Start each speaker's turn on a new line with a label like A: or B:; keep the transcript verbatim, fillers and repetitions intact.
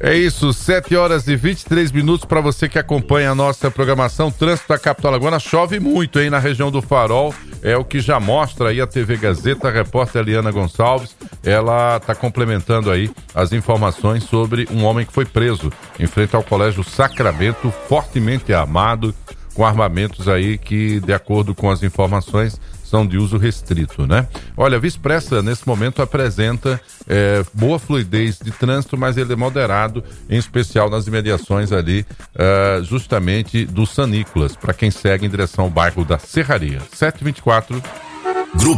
A: É isso, sete horas e vinte e três minutos para você que acompanha a nossa programação. Trânsito da capital alagoana, chove muito aí na região do Farol, é o que já mostra aí a T V Gazeta. A repórter Eliana Gonçalves, ela está complementando aí as informações sobre um homem que foi preso em frente ao Colégio Sacramento, fortemente armado, com armamentos aí que, de acordo com as informações, são de uso restrito, né? Olha, a Via Expressa, nesse momento, apresenta é, boa fluidez de trânsito, mas ele é moderado, em especial nas imediações ali, uh, justamente do San Nicolas, para quem segue em direção ao bairro da Serraria. sete e vinte e quatro.